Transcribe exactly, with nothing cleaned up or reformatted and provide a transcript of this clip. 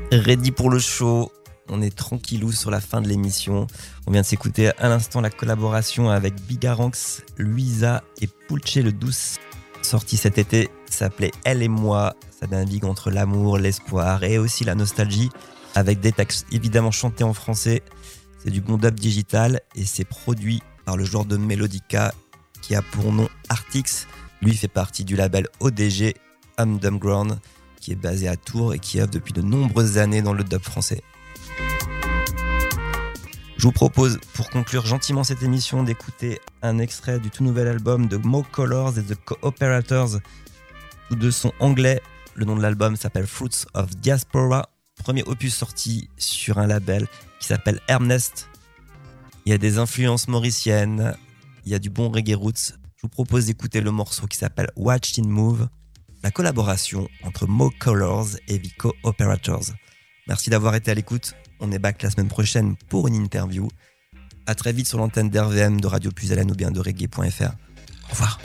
Ready pour le show. On est tranquillou sur la fin de l'émission. On vient de s'écouter à l'instant la collaboration avec Bigaranx, Louisa et Pulce le Douce. Sorti cet été, ça s'appelait Elle et moi. Ça navigue entre l'amour, l'espoir et aussi la nostalgie, avec des textes évidemment chantés en français. C'est du bon dub digital et c'est produit par le joueur de Melodica qui a pour nom Artix. Lui fait partie du label O D G, Underground, qui est basé à Tours et qui œuvre depuis de nombreuses années dans le dub français. Je vous propose, pour conclure gentiment cette émission, d'écouter un extrait du tout nouvel album de Mo Colors et The Cooperators. Tous deux sont anglais. Le nom de l'album s'appelle Fruits of Diaspora. Premier opus sorti sur un label qui s'appelle Ernest. Il y a des influences mauriciennes, il y a du bon reggae roots. Je vous propose d'écouter le morceau qui s'appelle Watch It Move, la collaboration entre Mo Colors et The Cooperators. Merci d'avoir été à l'écoute. On est back la semaine prochaine pour une interview. À très vite sur l'antenne d'R V M, de Radio Puisalène ou bien de reggae point f r. Au revoir.